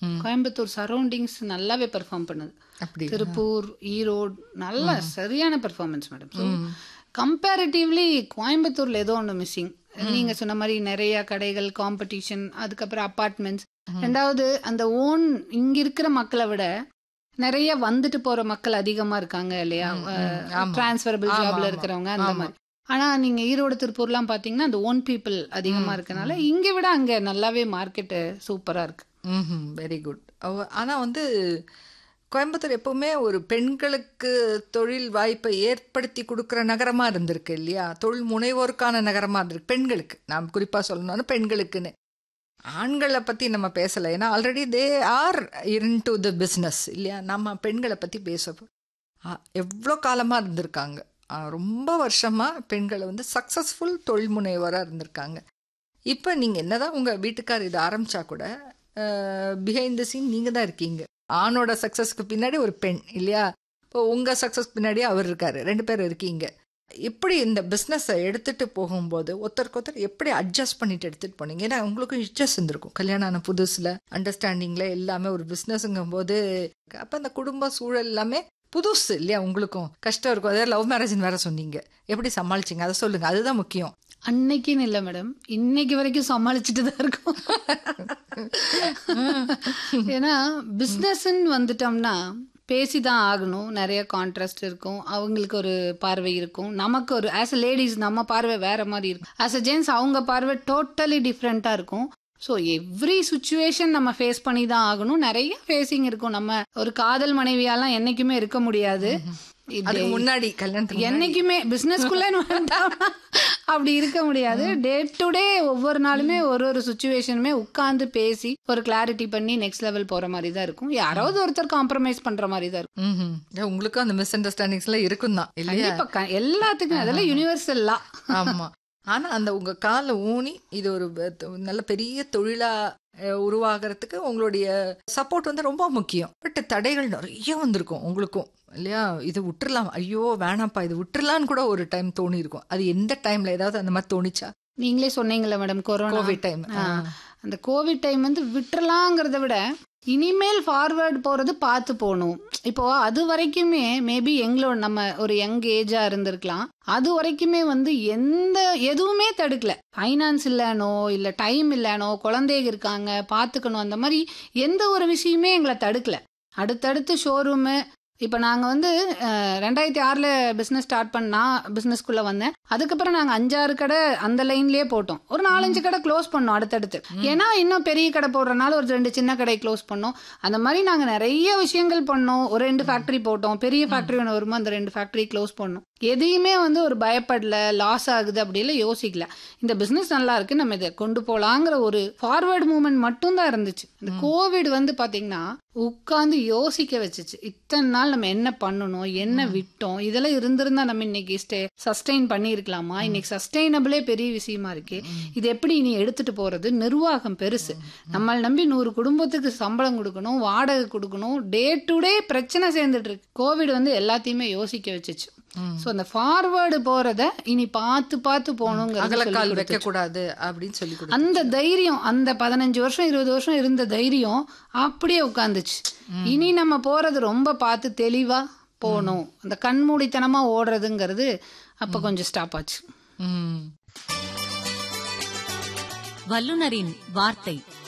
Coimbatore surroundings நல்லாவே perform பண்ணுது. அப்படி திருப்பூர், ஈரோடு நல்ல சரியான பெர்ஃபார்மன்ஸ் மேடம். ஸோ கம்பேரிட்டிவ்லி கோயம்புத்தூர்ல ஏதோ ஒன்று மிஸ்ஸிங். நீங்க சொன்ன மாதிரி நிறைய கடைகள், காம்படிஷன், அதுக்கப்புறம் அப்பார்ட்மெண்ட்ஸ். ரெண்டாவது அந்த ஓன் இங்க இருக்கிற மக்களை விட நிறைய வந்துட்டு போற மக்கள் அதிகமா இருக்காங்க இல்லையா, டிரான்ஸ்ஃபரபிள் ஜாப்ல இருக்கிறவங்க அந்த மாதிரி. ஆனா நீங்க ஈரோடு, திருப்பூர்லாம் பாத்தீங்கன்னா அந்த ஓன் பீப்புள் அதிகமா இருக்கனால இங்க விட அங்க நல்லாவே மார்க்கெட் சூப்பரா இருக்கு. Very good. ஆனா வந்து கோயம்புத்தூர் எப்பவுமே ஒரு பெண்களுக்கு தொழில் வாய்ப்பை ஏற்படுத்தி கொடுக்குற நகரமா இருந்திருக்கு இல்லையா, தொழில் முனைவோருக்கான நகரமா இருந்திருக்கு பெண்களுக்கு. நாம் குறிப்பா சொல்லணும்னா பெண்களுக்குன்னு. ஆண்களை பத்தி நம்ம பேசலை, ஏன்னா already they are into the business இல்லையா. நம்ம பெண்களை பத்தி பேசப்போ எவ்வளோ காலமா இருந்திருக்காங்க, ரொம்ப வருஷமா பெண்களை வந்து சக்சஸ்ஃபுல் தொழில் முனைவோராக இருந்திருக்காங்க. இப்போ நீங்கள் என்னதான் உங்கள் வீட்டுக்கார் இதை ஆரம்பிச்சா கூட பிஹைண்ட் த சீன் நீங்கள் தான் இருக்கீங்க. ஆணோட சக்ஸஸ்க்கு பின்னாடி ஒரு பெண் இல்லையா. இப்போ உங்கள் சக்ஸஸ் பின்னாடியே அவர் இருக்காரு, 2 பேர் இருக்கீங்க. எப்படி இந்த பிஸ்னஸை எடுத்துகிட்டு போகும்போது ஒருத்தருக்கு எப்படி அட்ஜஸ்ட் பண்ணிட்டு எடுத்துகிட்டு போனீங்க? ஏன்னா உங்களுக்கும் இன்ட்ரெஸ்ட் இருந்திருக்கும் கல்யாணம் ஆன புதுசில், அண்டர்ஸ்டாண்டிங்கில் எல்லாமே ஒரு பிஸ்னஸுங்கும் போது. அப்போ அந்த குடும்ப சூழல் எல்லாமே புதுசு இல்லையா, உங்களுக்கும் கஷ்டம் இருக்கும். அதாவது லவ் மேரேஜ்னு வேற சொன்னீங்க, எப்படி சமாளிச்சிங்க அதை சொல்லுங்க, அதுதான் முக்கியம். அன்னைக்குன்னு இல்லை மேடம், இன்னைக்கு வரைக்கும் சமாளிச்சுட்டு தான் இருக்கும். ஏன்னா பிஸ்னஸ்ன்னு வந்துட்டோம்னா பேசிதான் ஆகணும். நிறைய கான்ட்ராஸ்ட் இருக்கும், அவங்களுக்கு ஒரு பார்வை இருக்கும், நமக்கு ஒரு ஆஸ் அ லேடிஸ் நம்ம பார்வை வேற மாதிரி இருக்கும், ஆஸ் அ ஜென்ஸ் அவங்க பார்வை டோட்டலி டிஃப்ரெண்ட்டாக இருக்கும். ஸோ எவ்ரி சுச்சுவேஷன் நம்ம ஃபேஸ் பண்ணி தான் ஆகணும். நிறைய ஃபேஸிங் இருக்கும். நம்ம ஒரு காதல் மனைவியாலாம் என்னைக்குமே இருக்க முடியாது. முன்னாடி கல்யாணத்துக்கு என்னைக்குமே பிசினஸ்குள்ள அப்படி இருக்க முடியாது. டே டு டே ஒவ்வொரு நாளுமே ஒரு சுச்சுவேஷனுமே உட்கார்ந்து பேசி ஒரு கிளாரிட்டி பண்ணி நெக்ஸ்ட் லெவல் போற மாதிரி தான் இருக்கும். யாராவது ஒருத்தர் காம்ப்ரமைஸ் பண்ற மாதிரி தான் இருக்கும். உங்களுக்கும் அந்த மிஸ் அண்டர்ஸ்டாண்டிங்ஸ் எல்லாம் இருக்கும் தான் இல்லையா, எல்லாத்துக்கும். அதெல்லாம் யூனிவர்சல்லா. ஆமா. ஆனா அந்த உங்க காலை ஊனி இது ஒரு நல்ல பெரிய தொழிலா உருவாகிறதுக்கு உங்களுடைய சப்போர்ட் வந்து ரொம்ப முக்கியம். பட் தடைகள் நிறைய வந்திருக்கும் உங்களுக்கும் இல்லையா. இது விட்டுறலாம், ஐயோ வேணாப்பா இது விட்டுறலான்னு கூட ஒரு டைம் தோணி இருக்கும். அது எந்த டைம்ல ஏதாவது அந்த மாதிரி தோணிச்சா? நீங்களே சொன்னீங்களா மேடம், கோவிட் டைம். அந்த கோவிட் டைம் வந்து விட்டுறலாங்கிறத விட இனிமேல் ஃபார்வர்ட் போறது பார்த்து போகணும். இப்போ அது வரைக்குமே மேபி எங்களோட நம்ம ஒரு யங் ஏஜா இருந்திருக்கலாம். அது வரைக்குமே வந்து எதுவுமே தடுக்கல. ஃபைனான்ஸ் இல்லைனோ இல்லை டைம் இல்லைனோ, குழந்தைங்க இருக்காங்க பார்த்துக்கணும், அந்த மாதிரி எந்த ஒரு விஷயமே எங்களை தடுக்கல. அடுத்தடுத்து ஷோரூமு. இப்போ நாங்கள் வந்து 2006 பிஸ்னஸ் ஸ்டார்ட் பண்ணா பிஸ்னஸ்குள்ளே வந்தேன். அதுக்கப்புறம் நாங்கள் 5-6 கடை அந்த லைன்லேயே போட்டோம். ஒரு 4-5 கடை க்ளோஸ் பண்ணோம் அடுத்தடுத்து. ஏன்னா இன்னும் பெரிய கடை போடுறதுனால ஒரு 2 சின்ன கடை க்ளோஸ் பண்ணோம். அந்த மாதிரி நாங்கள் நிறைய விஷயங்கள் பண்ணோம். ஒரு 2 ஃபேக்ட்ரி போட்டோம். பெரிய ஃபேக்ட்ரி ஒன்று வரும்போது அந்த 2 ஃபேக்ட்ரி க்ளோஸ் பண்ணோம். எதையுமே வந்து ஒரு பயப்படல, லாஸ் ஆகுது அப்படிலாம் யோசிக்கல. இந்த பிஸ்னஸ் நல்லா இருக்கு, நம்ம இதை கொண்டு போகலாங்கிற ஒரு ஃபார்வர்டு மூவ்மெண்ட் மட்டும்தான் இருந்துச்சு. இந்த கோவிட் வந்து பார்த்தீங்கன்னா உட்காந்து யோசிக்க வச்சுச்சு. இத்தனை நாள் நம்ம என்ன பண்ணணும், என்ன விட்டோம், இதெல்லாம் இருந்திருந்தா நம்ம இன்னைக்கு சஸ்டெயின் பண்ணியிருக்கலாமா? இன்னைக்கு சஸ்டெயினபிளே பெரிய விஷயமா இருக்கு. இது எப்படி இனி எடுத்துட்டு போறது? நிர்வாகம் பெருசு. நம்மளை நம்பி 100 குடும்பத்துக்கு சம்பளம் கொடுக்கணும், வாடகை கொடுக்கணும், டே டு டே பிரச்சனை சேர்ந்துட்டு இருக்கு. கோவிட் வந்து எல்லாத்தையுமே யோசிக்க வச்சுச்சு. சோ அந்த ஃபார்வர்டு போறத இனி பார்த்து பார்த்து போகணுங்கிறது வைக்க கூடாது அப்படின்னு சொல்லி அந்த தைரியம், அந்த 15 வருஷம் 20 வருஷம் இருந்த தைரியம் அப்படியே உட்காந்துச்சு. இனி நம்ம போறது ரொம்ப பார்த்து தெளிவா போகணும். அந்த கண்மூடித்தனமா ஓடுறதுங்கிறது அப்ப கொஞ்சம் ஸ்டாப் ஆச்சு. வல்லுனரின் வார்த்தை.